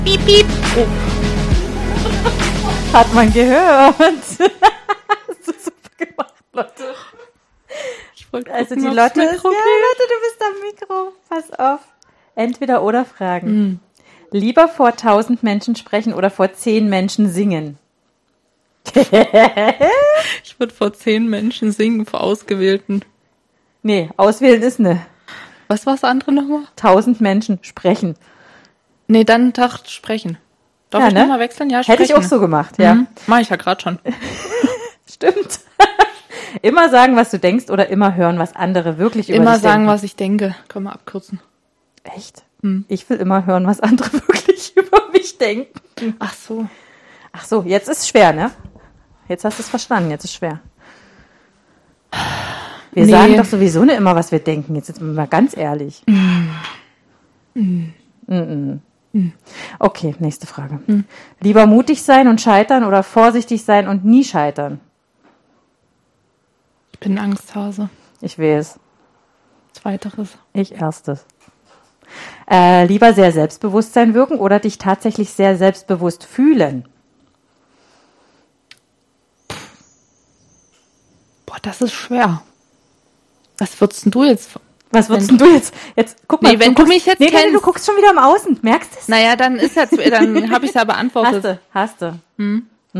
Piep, piep. Oh. Hat man gehört. Hast du super gemacht, Lotte. Also die Lotte ist, ja, Lotte, du bist am Mikro. Pass auf. Entweder oder Fragen. Lieber vor 1000 Menschen sprechen oder vor 10 Menschen singen? Ich würde vor 10 Menschen singen, vor Ausgewählten. Nee, auswählen ist ne. Was war das andere nochmal? 1000 Menschen sprechen. Nee, dann Tag sprechen. Darf ich nochmal wechseln? Ja, sprechen. Hätte ich auch so gemacht, ja. Mach ich ja gerade schon. Stimmt. Immer sagen, was du denkst oder immer hören, was andere wirklich über dich denken. Immer sagen, was ich denke. Können wir abkürzen. Echt? Ich will immer hören, was andere wirklich über mich denken. Ach so. Ach so, jetzt ist es schwer, ne? Jetzt hast du es verstanden, jetzt ist es schwer. Wir sagen doch sowieso nicht immer, was wir denken. Jetzt sind wir mal ganz ehrlich. Okay, nächste Frage. Lieber mutig sein und scheitern oder vorsichtig sein und nie scheitern? Ich bin ein Angsthase. Ich weiß. Zweiteres. Ich erstes. Lieber sehr Selbstbewusstsein wirken oder dich tatsächlich sehr selbstbewusst fühlen? Boah, das ist schwer. Was würdest denn du jetzt? Was würdest denn du jetzt? Jetzt guck mal. Nee, wenn du mich jetzt kennst. Nee, du guckst schon wieder im Außen. Merkst du es? Naja, dann ist ja dann habe ich es ja beantwortet. Hast du.